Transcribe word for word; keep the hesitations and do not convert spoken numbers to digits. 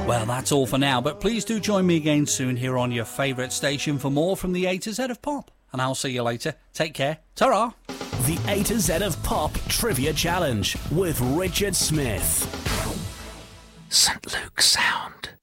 Well, that's all for now, but please do join me again soon here on your favourite station for more from the A to Z of Pop. And I'll see you later. Take care. Ta-ra! The A to Z of Pop Trivia Challenge with Richard Smith. Saint Luke Sound.